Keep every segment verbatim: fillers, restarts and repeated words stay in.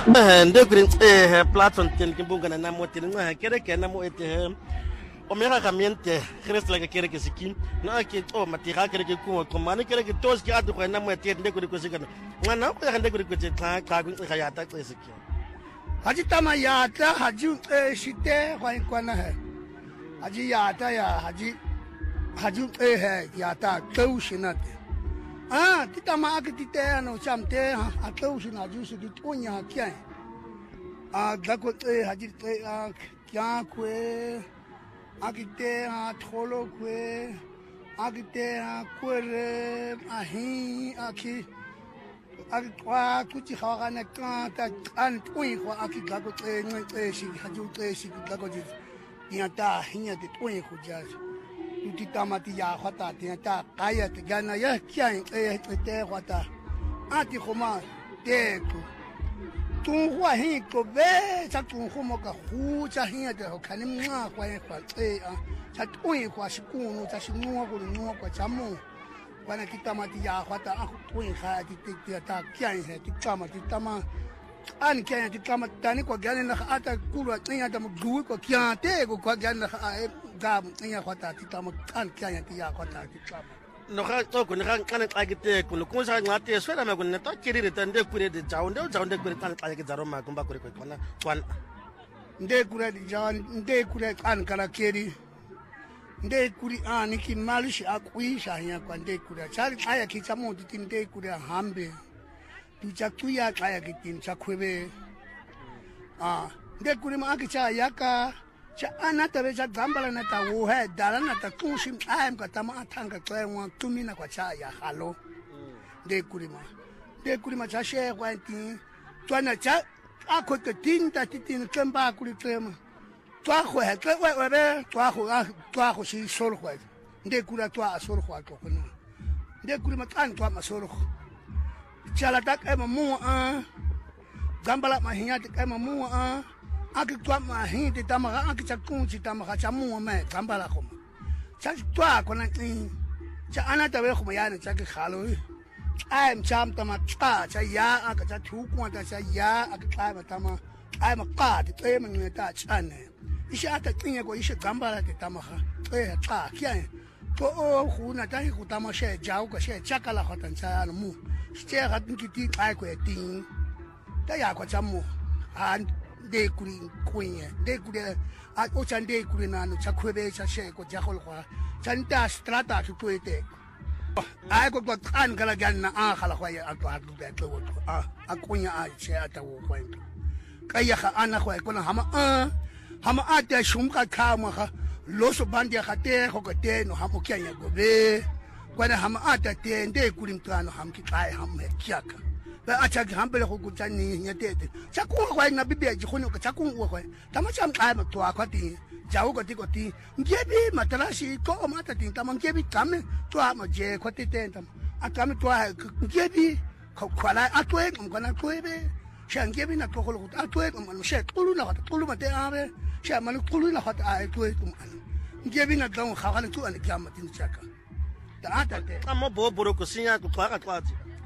Nde kuri eh platform ten kimbunga na namo ten nga kere ke namo ete o mera kamiente khres la kere ke siki na ke o matira kere ke ku ko mane kere ke tos ke atu ko namo ete nde kuri ko sikana nga na ko nde kuri ko te ta ka ku ga ya ta ke siki haji tama ya ta haji eh shite kwa kwana he haji ya ta ya haji haji eh he ya ta kau shinate ah tita ma akitite ano chamte ha atau sina jusu di tonya kya ah dako eh haji te ah kya kwe akite ha tholo kwe akite ha kwere ahi aki akwa kuchi khawa na ka ta an tui kwa aki dako te ngwe shi haji te shi dako ji ya ta hinya de tui khu ja Tita mati ya khata tia ta kaya te gana ya kya e te khata ati khoma te ku tu hua hi ko be cha tu khomo ka hu cha hi te ho khani mwa kwa e kwa e a cha tu i kwa shikunu cha shinua ku nu kwa chamu wana tita mati ya khata a tu i kha ti te ta kya he ti kama ti tama an kya ti kama tani ko gana na ata kulwa tia ta mu du ko kya te ko kwa gana na gam nya khota ti tama kan kya ti ya khota ti tama no ga to ko ga kan ta gite ko ko sa ngate swera ma ko ne ta kiri re tande kure de jaunde jaunde kure kan ta ge zaro ma ko ba kure ko kona kwan nde kure di jaun nde kure kan kala kiri nde kuri ani ki malish akui sha nya kwa nde kure chari aya ki chamo ti nde kure hambe tu cha tuya aya ki tin cha khwebe ah nde kure ma ki cha yaka cha anata be cha gambala na ta wo he dala na ta kushim aim ka tama atanga kwa ngwa tumina kwa cha ya halo de kurima de kurima cha she kwa ti twana cha akho te tinta titin kemba kuri tema twa ho he twa we be twa ho twa ho si sol ho de kura twa sol ho ko kono de kurima tan twa ma sol ho cha la tak e mu a gambala ma hinya te e mu a aki twa ma hi te tamaga aki cha kunchi tamaga cha mu me gambala khoma cha twa kona ti cha ana ta we khoma ya ne cha ke khalo ai cham tama cha cha ya aka cha thu kwa ta cha ya aka kai ma tama ai ma ka te te ma ne ta cha ne isha ta tinya ko isha gambala te tamaga e cha kya to o khu na ta hi khu tama she jao ko she cha kala khotan cha mu che ga ti ti ai ko ti ta ya ko cha mu an de kuri kuye de kuri a o chan de kuri na no chakhwebe cha she ko jakhol kwa chanta strata chu tuete ai ko ko kan kala gan na a khala kwa ya to atu de to a a kunya a che ata wo kwa kaya kha ana kwa ko na hama a hama a ta shum ka kha ma kha lo so bandi kha te ko ko te no hamo kya ya go be kwa na hama a ta te de kuri mtano ham ki kai ham he kya ka ba acha gambele go kutsani nyatete chakuwa kwa na bibi ji khone ka chakuwa kwa tama cham ka ma to akwa ti jawo ko ti ko ti ngebi matarashi ko mata ti tama ngebi kame to ma je ko ti tenta akame to ngebi ko kwala atwe ngona kwebe sha ngebi na to ko atwe ma she tulu na tulu ma te ave sha ma tulu na hata atwe tum an ngebi na dawo khawala tu an kyama tin chaka ta ata te amo bo boro ko sinya ko kwa ka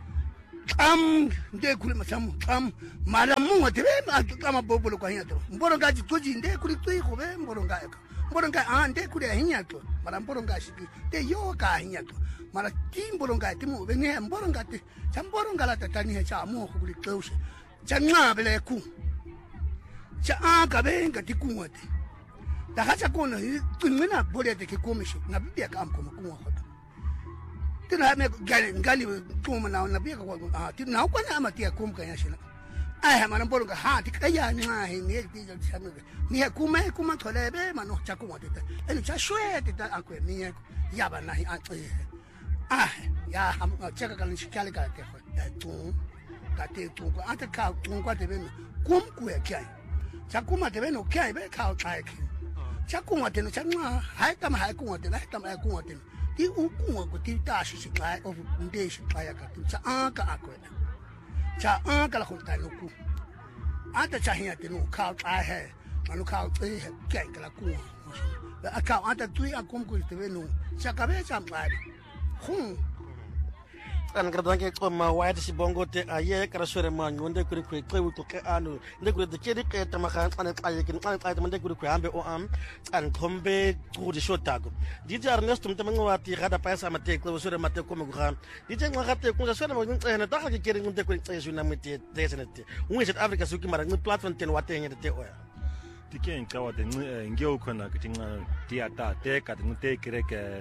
am nde kuli masamu am malamu watebe kama bobolo kwa hiyato mboro ngaji toji nde kuli tui khobe mboro ngaya mboro ngaya ah nde kuli hiyato mara mboro ngashi te yo ka hiyato mara timboro ngaya timu bene mboro ngate chamboro ngala tatani he cha mo kuli tose changa bele ku cha aka benga tikunwate takacha kona ngina bole te kikomishi na bibia kam koma kuwa khoto tina me gani gani kuma na na biya ko ah tina ko na ma tiya kum kan yashina ai ha man bolga ha ti kaya na he ne ti ja samu ni ha kuma kuma thole be ma no cha kuma ti enu cha shwe ti ta akwe ni ya ba na hi an ah ya ha cha ka kan shi kale ka te ko tu ka te tu ko ata ka tu ko te be no kum ku ya kai cha kuma te be no kai be ka kai ki cha kuma te no cha ma hai ta ma hai kuma te hai ta ma hai kuma te ti ukua ko ti ta shi shi kai of nde shi kai ka tu cha aka akwe cha aka la khonta no ku ata cha hiya te no ka ta he manu ka te he kai ka la ku aka ata tu ya kom ku te no cha ka be cha mai khun An gradanke koma white si bongo te aye karasore manyo nde kuri kuri kwe wuto ke anu nde kuri de kedi ke tamaka an aye kin an aye nde kuri kwe ambe o am an kombe kuri shotago dj Ernesto mtamango wati gada paisa mate kwe sore mate koma gura dj ngate kunza sore mo nte na taka ke kedi nde kuri tsaye na mate tesenete unwe South Africa suki mara ngi platform ten wate ngede te oya tike nkawa de ngeo kona kitinga tiata te ka nte kireke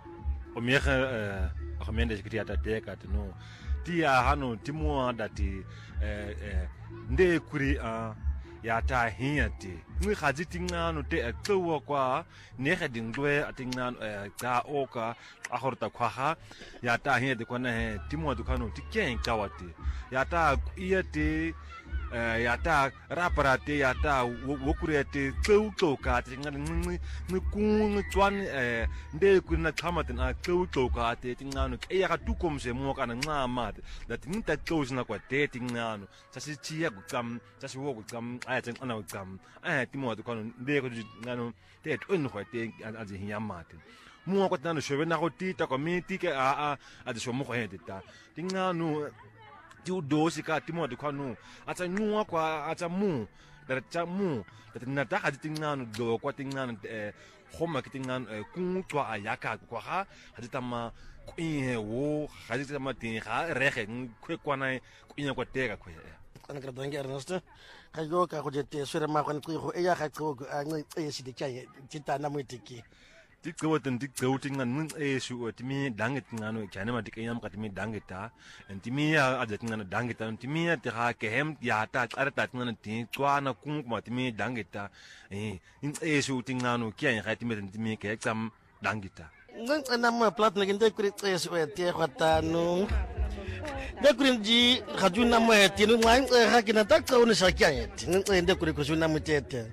o mega Gemeenschap sekretariaat teka no dia hanu timua dati eh eh nde kuri a ya ta hiati ngi khaji tingano te ekwa kwa ne khading dwe atingnan ka oka ahorta kwa ya ta hiati kwa ne timua dukano tikeng kawati ya ta iete ya ta raparate ya ta wokurete tseutoka tinga ngi ngi twan nde kuna khamatina tseutoka te tingano ke ya tukomse mo kana ngama that nta close na kwa te tingano sasi chia gukam sasi wo gukam aya tsen ana gukam aya timo to kana nde ko ngano te tun kwa te azi hiyamate mo kwa tano shwe na ko tita community ke a a azi shomo ko hedita tingano tu dosi ka timo de kwanu ata nyua kwa ata mu da ta mu da na ta ha tingano do kwa tingano eh khoma kitingano ku twa ayaka kwa ha hadita ma kuye wo hadita ma tin ha rehe kwe kwana kunya kwa teka kwe an gradanke Ernesto kayo ka go jete sore ma kwa go e ya ga go ngi e si de kya tita na mwitiki Tikko ten tikko tingan mun e su timi dangit ngano chane ma tikayam katimi dangita entimi ya adet ngano dangita entimi ya ta kehem ya ta arta ngano ti twana kung ma timi dangita e in e su tingano kya ya timi entimi ke exam dangita ngan ana ma plat na ginde kuri e su te khata no de kuri ji khajuna ma ti no ngai ha kina ta ko ne sakya ti ngai de kuri ko su na mutete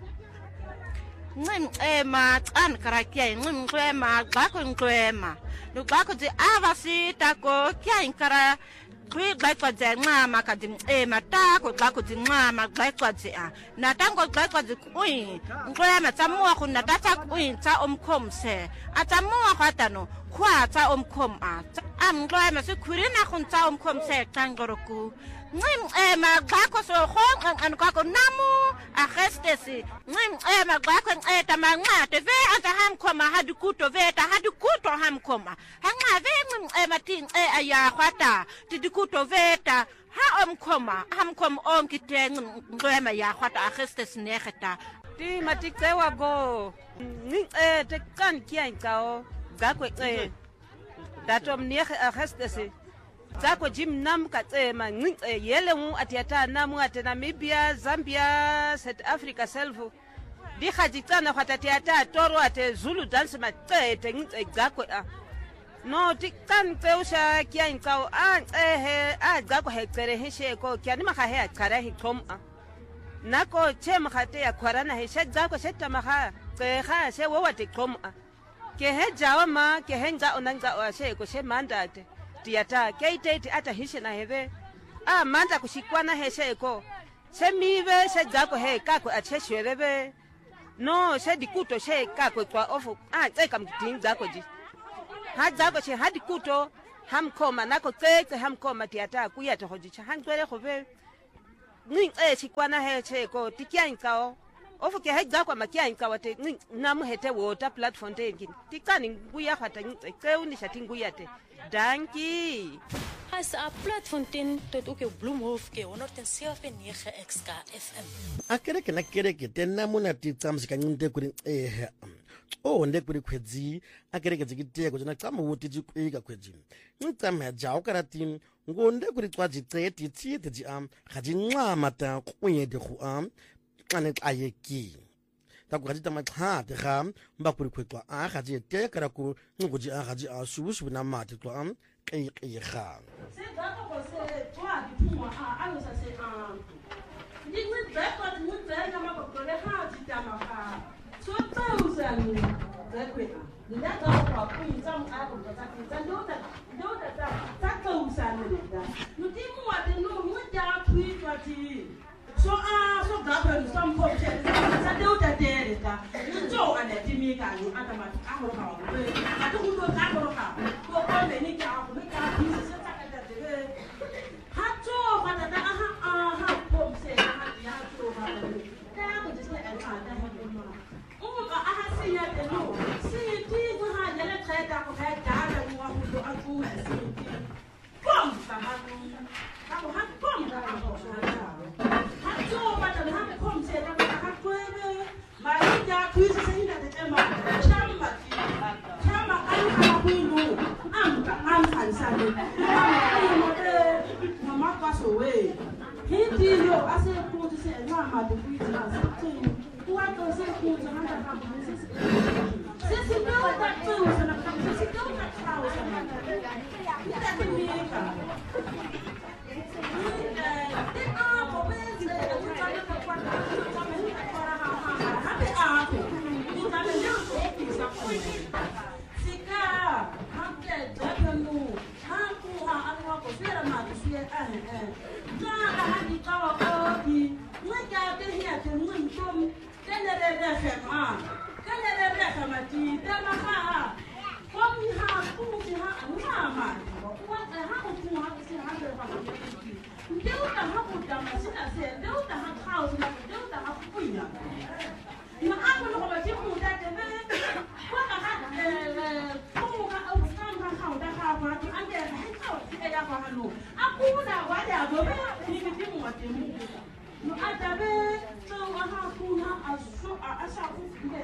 Ngim ema an karakia ngim kwema bako kwema no bako de avasi tako kia inkara kwi bako de ngama kadi ema tako bako de ngama bako de a na tango bako de kuin kwema tamua kuna data kuin ta omkomse atamua kwatano kwa ta omkom a am kwema se kurina kun ta omkomse tangoroku ngim ema bako so khong an kako namu a gestesi ngim ema bako eta manga te ve ata ham koma hadu kuto ve ta hadu kuto ham koma hanga ve ngim ema tin e aya khata ti dikuto ve ta ha om koma ham kom on kite ngim ya khata a gestes negeta ti matiksewa go ngim e te kan kia kao gakwe e datom nege a gestesi Zako jim nam katsema ngce yele mu atiata namu ate Namibia Zambia South Africa selfu di khajitsana khatatiata toro ate Zulu dance matete ngce zako a no tikan tseusha kia inkao a he a zako hekere hishe ko kia ni maka he akara hi kom a nako che makate ya kwarana he she zako sheta maka ke kha she wawate kom a ke he jawa ma ke he nga onanga o she ko she mandate tiata keiteti ata hishe na heve a manda kushikwana heshe eko se mive se zako he kako acheshwelebe no se dikuto she kako kwa ofu a tseka mkitin zako ji ha zako she hadi kuto hamkoma nako tseke hamkoma tiata kuyata hojicha hangwele khove ning e shikwana heshe eko tikia inkao ofu ke he zako makia inkao te namu hete water platform te ngin tikani nguya khata ngce uni shati nguya te Dankie. As a platfontein tot ook jou Bloemhof ke honderd zeven komma negen X K F M. Akereke na kereke tena muna titsamsi kanyunde kuri eh oh nde kuri kwedzi akereke zikiteko jana kama wuti jikwika kwedzi ngitsama jaw karati ngonde kuri twaji tseti tsiti ji am khaji ncama ta kunyede khu am ane ayeki ta ku khajita makhate ga mba kuri kwetwa a khaji te kara ku nguji a khaji a susu na mate twa am kai kai ga se da ko se twa di tuma a alo sa se a ni ni ba ko ni ba na ma ko le ha ti ta ma ha so thousand ni da ku ni na ta ko ku ni sam a ko ta ti ta do ta do ta ta ta thousand ni da no ti mu wa de no mu ja ku twa ti so ah so ga ba ni sam ko che sa do ta te ta ni jo ane ti mi ka ni ata ma a ko ka ko a to ku do ka ko ka ko ko ne ni ka ko ka ti se ta ka se e ka ta he ma o ka a ha se ya te no se ti go ha ya le treta ko ha ta la mo wa ho a tu ha se ti pom ka ha no ka ko ha pom ka ha ko ha jo ba ta ha pom se ta ka ha ko be ma ya ku se se ina te ma chamba ti chamba an ha ku no am ka am kan sa ni mo te mama ka so we Hindi yo ase ku se na ma de ku ta se ti ku a to se ku ta na ta ka se se se no ta tu se na ka se se no ta ka se na ni ta ti mi ka ni a ko be se ku ta na ka kwa ta ta me ni ka ra ha ha ha be a ko ni ta me yo ko ki sa ku si ka ha ke ta ka nu ha ku ha an wa ko se ra ma tu se a he ka ha ni ka wa ko ki ni ka te hi a te mun tom te ne re re fe ma ka ne re re fe ma ti te ma ha ko mi ha ku ti ha ma ma ko wa te ha ku ha se ha te fa ko ki te u ta ha ku ta ma si na se te u ta ha ka o se na te u ta ha ku ya na a ko no ko ba ti ku ta te me ko ta ha ku ka o ka ka ka ta ka fa ti an te ha ka o ti e ya fa ha no a ku na wa ya do be ni ti mu wa ti mu no atabe to aha kuna aso asa ku ne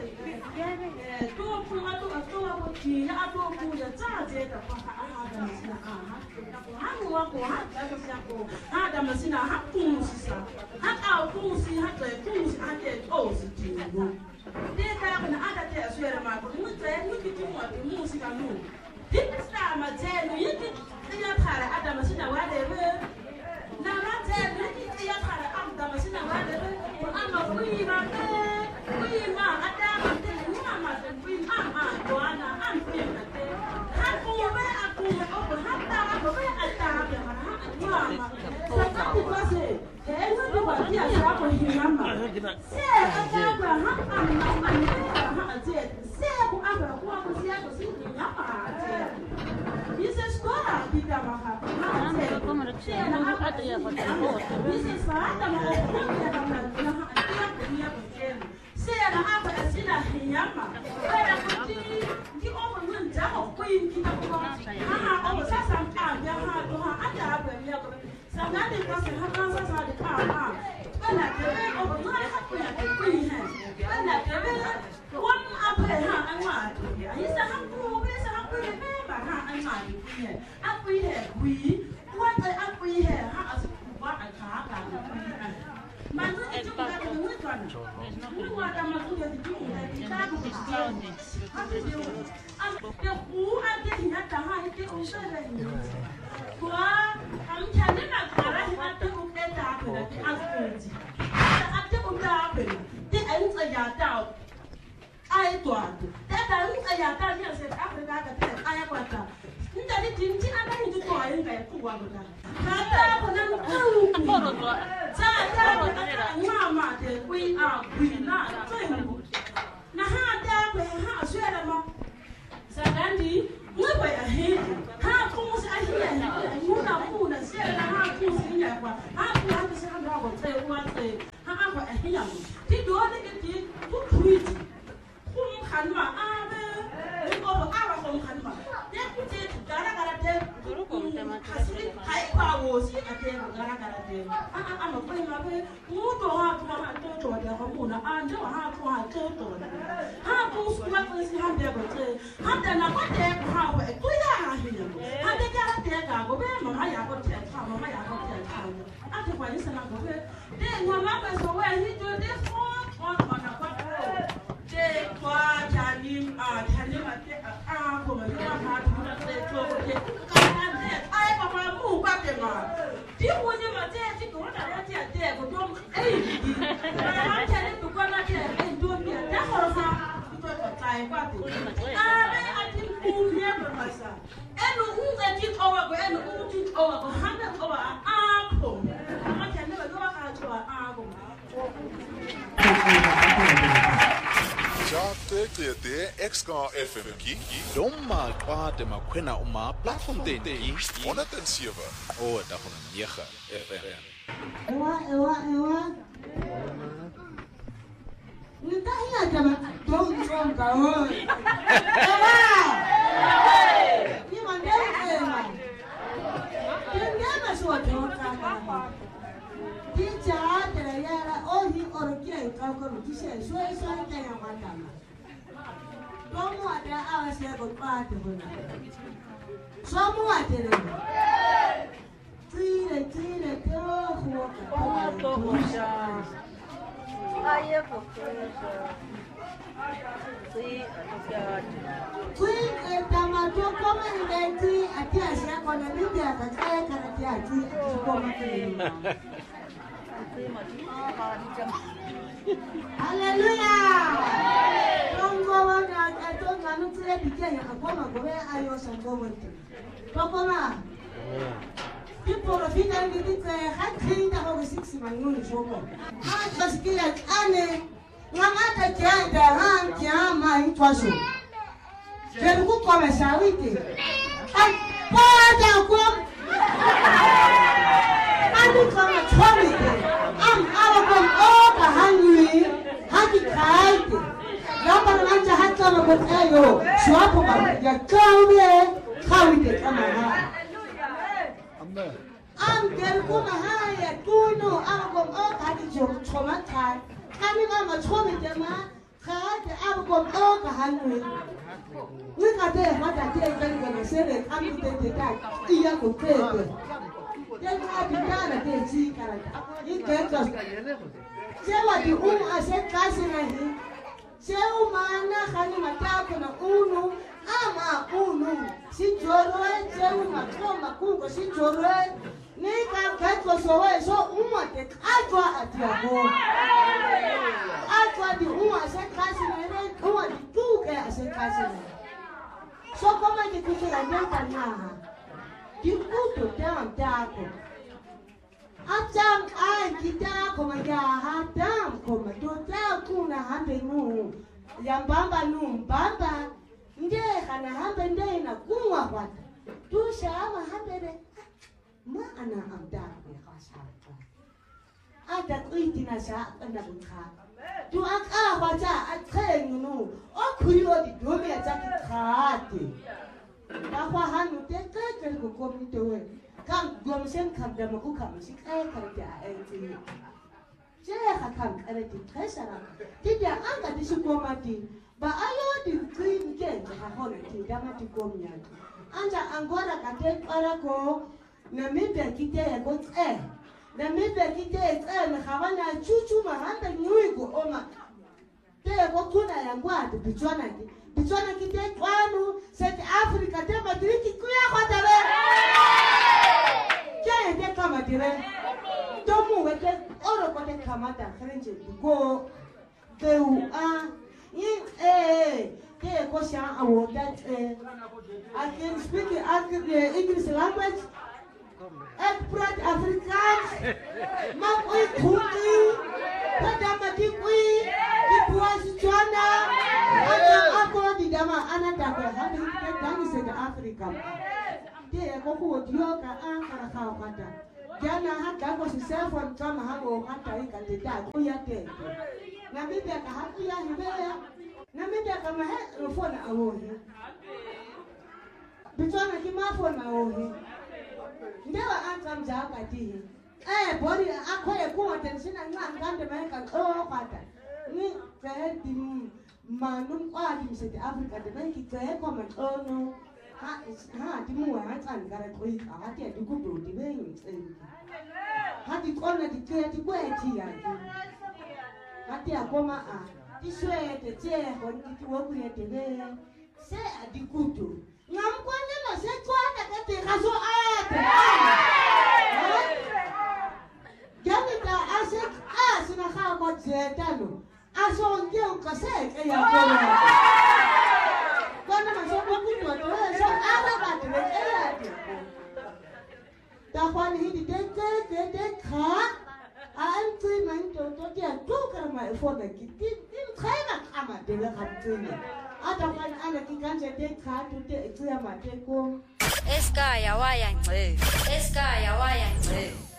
to ku ato ato ko ti na ato ku ya ta je ta fa aha da masina aha ha mu wa ko ha ta sa ko ha da masina ha ku sisa ha ka ku si ha ta ku si ha ke o si ti no de ka na ada te aswera ma ko mu ta mu ki ti mu ati mu si ka no dit sta ma je no yiki ya thara ada masina wa de be na ma je no yiki ya thara ada masina wa de be ama kui ma ke kui ma ada ma te ni ma ma te kui ma ma ko ana an kui ma te ha ku be a ku ma ko ha ta ko be a ta be ma ha ma ma sa ka ti ko se ke no do ba ti a sa ko hi ma ma se a ta ba ha ma ma ma ni ha a je se ku a ba ku a ku si a ko si ni ma ma je Isso é escola, fica amarrado. Ah, como é que é? Não há até a foto. Isso é escola, mas o que é da minha minha pequena. Se ela abre assim na riama, ela pode que o homem já o queen que tá com ah, o sa sam ah, já ha, do ha, até a abre minha. Sanade passa ha kan sa sa de ah, ah. Ela quer o não é ha queen, é queen é. Ela quer o abre ha, anwa. Aí sa ha ku, sa ha ku de ba ha, anwa. Aku ini kui, kuat aku ini ha kuat agak agak. Mantu itu bukan menurut tuan. Aku ada mantu yang itu kita bukan. Aku dia, aku ada hiat dah itu usah lagi. Kuat, kami cari nak arah itu bukan dah berarti aku ini. Ada bukan apa? Dia enggak saya tahu. Ayat tuan, dia kalau saya tahu dia saya Afrika kata ayat kuat. Nda di tinti ada itu tuh ayo kayak kuah benar. Kata benar kuah. Saya mama deh kui ah kui na, nah ada kui ha suara mah. Sekarang di mulai akhir ha kumus akhir muna muna sekarang ha kumus ini apa? Ha kuah itu sekarang berapa? Saya uang saya ha apa akhir? Di dua dekat di tuh kui. Kum kan mah apa? Itu apa kum kan mah? Dia kucing gara-gara dia kasih hai bawa sih ada gara-gara dia. Ah ah ah apa yang apa? Mudo ha tu ha tu tu dia kamu na anda ha tu ha tu tu. Ha tu surat sih ha dia betul. Ha dia nak dia ha apa? Tu dah ha dia. Ha dia cara dia kago be mama ya ko dia ha mama ya ko dia ha. Ada apa ni sana ko be? Dia mama ko so we ni tu dia ko on on apa? Dia kwa janim ah janim ate ah ko me ya ha tu na dia tu ko dia. Ai papa mu ba de ma. Dia punya macam dia tu ada dia dia ko tu eh. Kalau janim tu ko na dia eh tu dia. Dah kalau sa itu tak apa tu. Ah, ati punya bermasa. Enu unza dit owa ko enu unza dit owa ko handa owa ah ko. Macam ni baru akan cuba ah ko. Te te te X K F M ki doma kwa te makwena uma platform te ki honderd en sewe o da honderd en nege F M Ewa ewa ewa Madam, don't come down. You want them? You never saw a teacher, all he or a king, Uncle, he says, so it's like I am Madam. Don't want the hours here go part of it. Some water. Clean and clean and go. Queen and Tamato come and tea at Tiasia on a Libya at Ayakati Hallelujah! Don't go on, I don't want to let you get a woman where I was and go with you. Papa, people of Finland did had cleaned over sixty minutes. I just get Anne. Mamata Janda, Han Jama, it was you. Then who come as I with it? And Pada come. I become a trolley. I'm out of all the hungry, happy kite. Number one, I had come with Ayo, swap about your cow, how we get come on. I'm going to come high, do no, I'm going to all that your trauma time. Kami mama chome jama khade abo ko hangwe ngikade mata te ngene sele kami te te ta iya ko tete denga bitana te ji karata ikeka sewa di um ase kasi na hi sewa mana khani matako na unu ama unu si joro sewa makoma kungo si joro Nika ketwa sowe so uma te atwa atiabo. Atwa di uma se kasi na uma di tuke ase kasi na. So kama di kukira nyaka naha. Di kuto dam dako. Atam ai kita koma ya hatam koma to ta kuna hambe nu. Yambamba nu mbamba. Nde kana hambe nde na kuwa kwata. Tu shama hambe de. Ma ana amda be khasha ada kuitina sa anda bukha tu aka wata akhenu no okhulio di dome ya khati ba kwa hanu te ka ka ko komite we kam gomsen kam da mu kam shi kai karta aiti je ha kam karati khasara ti da an ga di shi komati ba ayo di kuin ke ha hono ti da mati komnya anja angora ka te para ko Namibia kite ya got eh. Namibia kite eh na khawana chuchu mahamba nyuigo oma. Te go kuna ya ngwadi bichwana ki. Bichwana kite kwanu South Africa te madriki kuya kwa tabe. Kya te kama dire. Tomu wete oro kote kamata krenje go deu a in eh te go sha awo that eh I can speak the English language. Ekprat Afrikaans, mag ooit goedie, padama die kui, die boas Joanna, ana ako di dama ana dago, hadi kita dangi se da Afrika. Dia koko wodioka an kara kau kata. Jana hata ko si cellphone kama hango hata ika te da kuya te. Namibia ka hatu ya hibeya, namibia kama he phone awohi. Bichwana ki ma phone awohi. Ndewa anta mjaka tihi. Eh, bori akhoye kuwa tensina ngangande mayeka oh pata. Ni kedi manum kwadi msete Africa de mayeki kwe koma ono. Ha ha timuwa hatsani kare koi ahati adikudo dibengi mtsengi. Hati kona dikwe dikwethi yaki. Hati akoma a. Tiswete tse hon dikwoku yetebe. Se adikudo. Ngamkwanye no se kwana kate kaso ate. Jamita asek asina khawa zetano. Aso ngeu kaseke ya kona. Kona maso kundo to so ara batwe eyate. Takwani hidi deke deke kha. Anti man to to dia tukar ma efona kiti dim khaina kama de la khatini. Ada kan ana kikanje de kha to de ekya ma de ko. Eska ya waya ngce. Eska ya waya ngce.